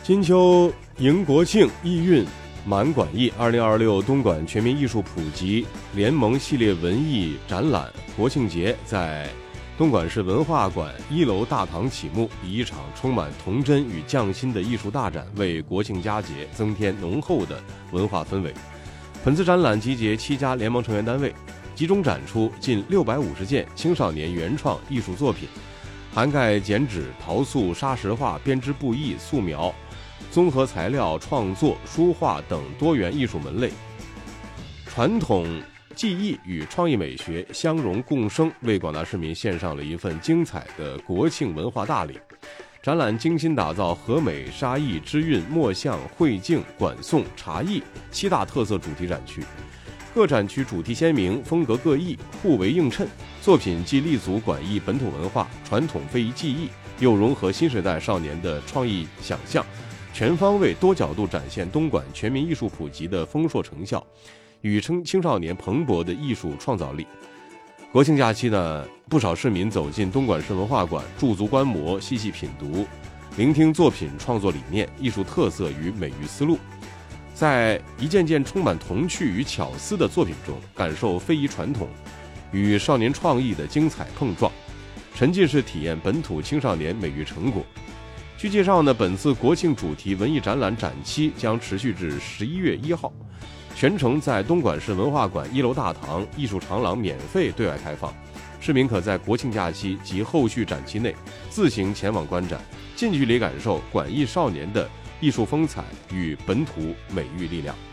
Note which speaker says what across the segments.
Speaker 1: 金秋迎国庆，意蕴满馆驿。2026东莞全民艺术普及联盟系列文艺展览国庆节在东莞市文化馆1楼大堂启幕，以一场充满童真与匠心的艺术大展，为国庆佳节增添浓厚的文化氛围。本次展览集结7家联盟成员单位，集中展出近650件青少年原创艺术作品，涵盖剪纸、陶塑、砂石画、编织布艺、素描、综合材料创作、书画等多元艺术门类。传统技艺与创意美学相融共生，为广大市民献上了一份精彩的国庆文化大礼。展览精心打造和美、沙艺、织韵、墨象、绘镜、管颂、茶艺7大特色主题展区，各展区主题鲜明，风格各异，互为映衬。作品既立足馆驿本土文化、传统非遗技艺，又融合新时代少年的创意想象，全方位多角度展现东莞全民艺术普及的丰硕成效与青少年蓬勃的艺术创造力。国庆假期呢，不少市民走进东莞市文化馆，驻足观摩，细细品读，聆听作品创作理念、艺术特色与美育思路，在一件件充满童趣与巧思的作品中，感受非遗传统与少年创意的精彩碰撞，沉浸式体验本土青少年美育成果。据介绍呢，本次国庆主题文艺展览展期将持续至11月1号，全程在东莞市文化馆1楼大堂艺术长廊免费对外开放，市民可在国庆假期及后续展期内自行前往观展，近距离感受馆艺少年的艺术风采与本土美育力量。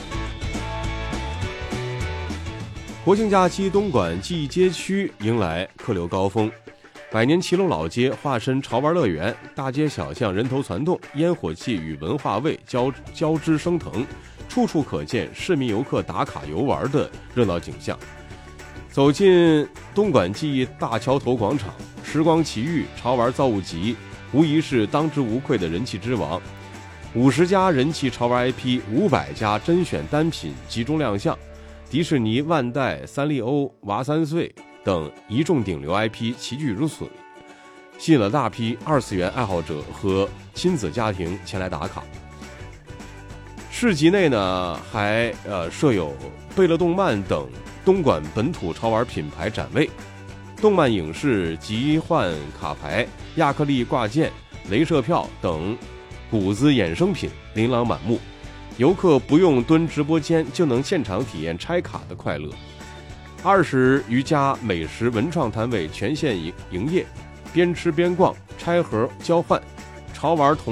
Speaker 1: 国庆假期，东莞记忆街区迎来客流高峰，百年骑楼老街化身潮玩乐园，大街小巷人头攒动，烟火气与文化味交织升腾，处处可见市民游客打卡游玩的热闹景象。走进东莞记忆大桥头广场，时光奇遇、潮玩造物集无疑是当之无愧的人气之王。50家人气潮玩 IP， 500家甄选单品集中亮相，迪士尼、万代、三丽鸥、娃3岁等一众顶流 IP 齐聚如此，吸引了大批2次元爱好者和亲子家庭前来打卡。市集内呢，还设有贝乐动漫等东莞本土潮玩品牌展位，动漫影视、集换卡牌、亚克力挂件、镭射票等谷子衍生品琳琅满目，游客不用蹲直播间就能现场体验拆卡的快乐。20余家美食文创摊位全线营业，边吃边逛，拆盒交换，潮玩同